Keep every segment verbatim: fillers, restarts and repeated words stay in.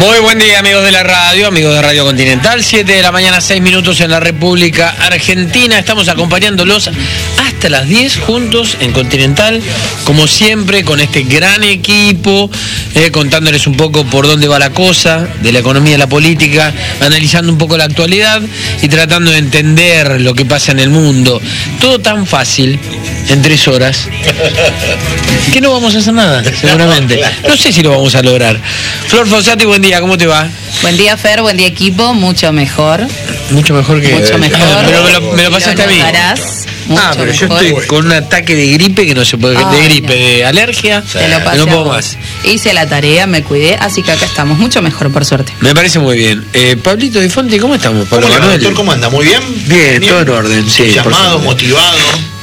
Muy buen día, amigos de la radio, amigos de Radio Continental. siete de la mañana, seis minutos en la República Argentina. Estamos acompañándolos hasta las diez juntos en Continental, como siempre, con este gran equipo, eh, contándoles un poco por dónde va la cosa, de la economía y la política, analizando un poco la actualidad y tratando de entender lo que pasa en el mundo. Todo tan fácil, en tres horas, que no vamos a hacer nada, seguramente. No sé si lo vamos a lograr. Flor Fossati, buen día, ¿cómo te va? Buen día, Fer, buen día, equipo, mucho mejor. Mucho mejor que... Mucho mejor. Pero me lo, me lo pasaste a mí. Ah, pero mejor. yo estoy con un ataque de gripe que no se puede... Ay, de gripe, no. de alergia, Te lo pasé no a puedo vos. más. Hice la tarea, me cuidé, así que acá estamos, mucho mejor, por suerte. Me parece muy bien. Eh, Pablito Di Fonti, ¿cómo estamos? Pablo ¿Cómo le va, Manuel? doctor? ¿Cómo anda? ¿Muy bien? Bien, todo en orden, sí. por Llamado, supuesto. motivado.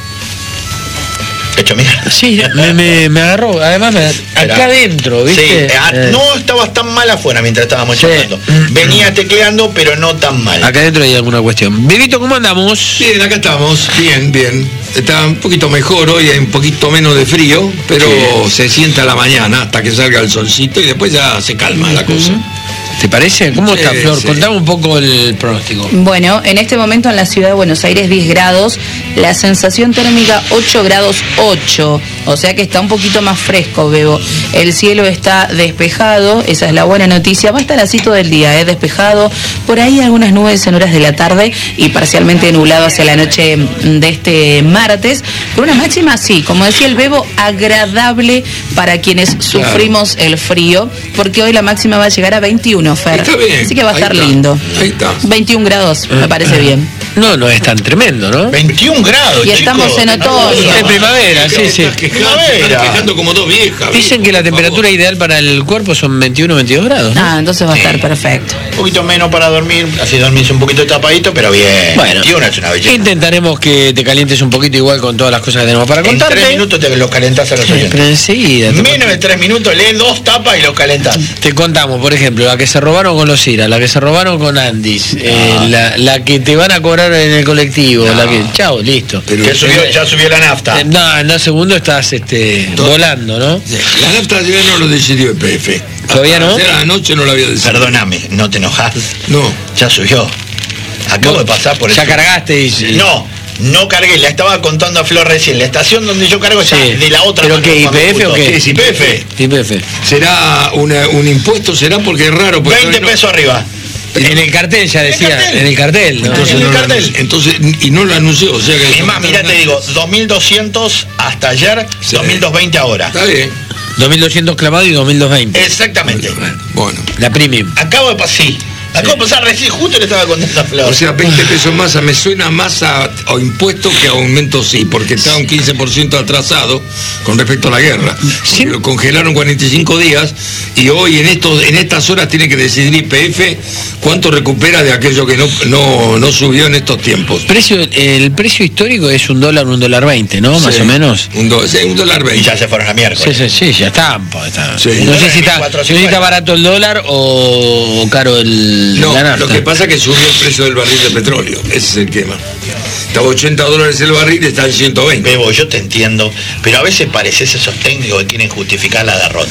Hecho mierda. Sí, me, me, me agarró, además me, acá adentro, ¿viste? Sí, eh, Eh, no estabas tan mal afuera mientras estábamos Sí. charlando. Venía tecleando, pero no tan mal. Acá adentro hay alguna cuestión. Bebito, ¿cómo andamos? Bien, acá estamos, bien, bien. Está un poquito mejor hoy, hay un poquito menos de frío, pero Sí. se sienta a la mañana hasta que salga el solcito y después ya se calma la cosa. ¿Te parece? ¿Cómo Sí, está, Flor? sí. Contame un poco el pronóstico. Bueno, en este momento en la ciudad de Buenos Aires diez grados, la sensación térmica ocho grados ocho, o sea que está un poquito más fresco, Bebo. El cielo está despejado, esa es la buena noticia, va a estar así todo el día, ¿eh? Despejado, por ahí algunas nubes en horas de la tarde y parcialmente nublado hacia la noche de este martes, con una máxima, sí, como decía el Bebo, agradable para quienes sufrimos el frío, porque hoy la máxima va a llegar a veintiuno. Fer. Está bien. Así que va a ahí estar está, lindo. Ahí está. veintiún grados, me parece bien. No, no es tan tremendo, ¿no? veintiún grados, Y estamos chicos. en otoño. Es primavera, sí, sí. Estás quejando, Primavera. estás quejando como dos viejas. Dicen que la por temperatura favor. ideal para el cuerpo son veintiuno, veintidós grados, ¿no? Ah, entonces va a estar perfecto. Un poquito menos para dormir, así dormirse un poquito tapadito, pero bien. Bueno, veintiuno es una belleza. intentaremos que te calientes un poquito igual con todas las cosas que tenemos para En contarte. tres minutos te los calentás a los Sí, pero oyentes. enseguida. te Menos de tres minutos, lee dos tapas y los calentás. Te contamos, por ejemplo, la que se robaron con los IRA, la que se robaron con Andis, eh, la, la que te van a cobrar en el colectivo, No. la que... Chao, listo. Pero- Que subió, ya subió la nafta. Eh, No, en el segundo estás este, volando, ¿no? Sí, la nafta ayer no lo decidió el P F. ¿Todavía Hasta no? ayer a la noche no lo había decidido. Perdóname, no te enojas. No. Ya subió. Acabo de pasar por Ya eso. cargaste y... No, no cargué, la estaba contando a Flor recién. La estación donde yo cargo está Sí. de la otra ¿Pero mano, qué, cuando I P F o justo. qué? ¿Qué es I P F? Y P F. ¿Será una- un impuesto? ¿Será? Porque es raro. Porque veinte no- pesos arriba. En el cartel ya decía, cartel? en el cartel, ¿no? Entonces, en el no lo cartel. anunció. Entonces, y no lo anunció, o sea que... Es más, mira, te digo, dos mil doscientos hasta ayer, Sí. dos mil doscientos veinte ahora. Está bien. dos mil doscientos clavado y dos mil doscientos veinte. Exactamente. Bueno. La premium. Acabo de pasar, sí. Acabo de pasar recién, justo le estaba contando a Flor. O sea, veinte pesos más, me suena más a, a impuesto que a aumento, sí, porque está un quince por ciento atrasado con respecto a la guerra. Sí. Lo congelaron cuarenta y cinco días y hoy en estos, en estas horas tiene que decidir I P F cuánto recupera de aquello que no, no, no subió en estos tiempos. Precio, el precio histórico es un dólar, un dólar veinte, ¿no? Más Sí. o menos. Un, do- sí, un dólar Y veinte. ya se fueron a Sí, miércoles. sí, sí, ya está. pues, está. Sí. No sé si está, no sé si está cuatrocientos cincuenta. barato el dólar o, o caro el No, la nafta. lo que pasa es que subió el precio del barril de petróleo. Ese es el tema. Estaba ochenta dólares el barril, está en ciento veinte. Bebo, yo te entiendo, pero a veces pareces esos técnicos que quieren justificar la derrota.